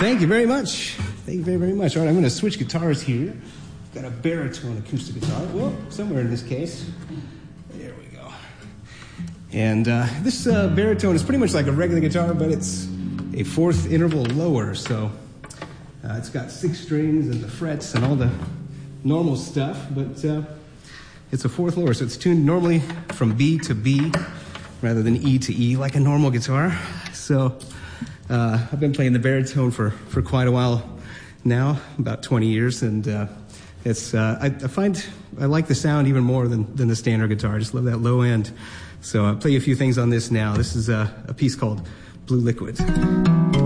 thank you very much. Thank you very, very much. All right, I'm going to switch guitars here. Got a baritone acoustic guitar. Well, somewhere in this case. There we go. And this baritone is pretty much like a regular guitar, but it's a fourth interval lower. So it's got 6 strings and the frets and all the normal stuff, but it's a fourth lower. So it's tuned normally from B to B rather than E to E like a normal guitar. So I've been playing the baritone for quite a while now, about 20 years, and it's I find I like the sound even more than the standard guitar. I just love that low end. So I'll play you a few things on this now. This is a piece called Blue Liquid.